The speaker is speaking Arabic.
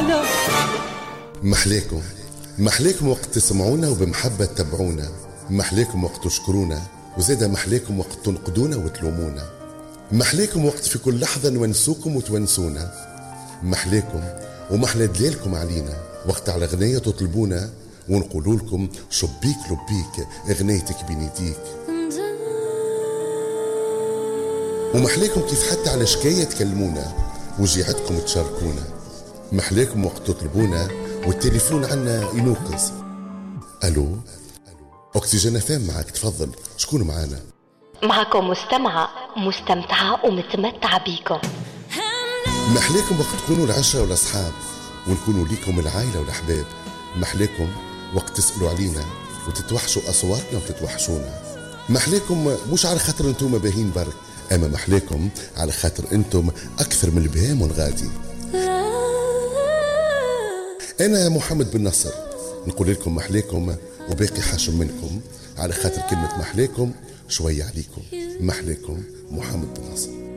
هلا. محليكم وقت تسمعونا وبمحبة تتبعونا، محليكم وقت تشكرونا، وزيدا محليكم وقت تنقدونا وتلومونا، محليكم وقت في كل لحظة نونسوكم وتونسونا، محليكم ومحلى دليلكم علينا وقت على غنية تطلبونا ونقولوا لكم شبيك لبيك غنيتك بنيتيك، ومحليكم كيف حتى على شكاية تكلمونا وجيعتكم تشاركونا، محليكم وقت تطلبونا والتليفون عنا ينوقز. ألو أكسجين فام معك، تفضل، شكون معانا؟ معكم مستمتعة ومتمتعة بيكم. محليكم وقت تكونوا العشرة والأصحاب ونكونوا ليكم العائلة والأحباب، محليكم وقت تسألوا علينا وتتوحشوا أصواتنا وتتوحشونا، محليكم مش على خاطر انتم باهين برك، أما محليكم على خاطر انتم أكثر من البهام والغادي. أنا محمد بن نصر نقول لكم محليكم وباقي حاشم منكم، على خاطر كلمة محليكم شوية عليكم. محليكم محمد بن نصر.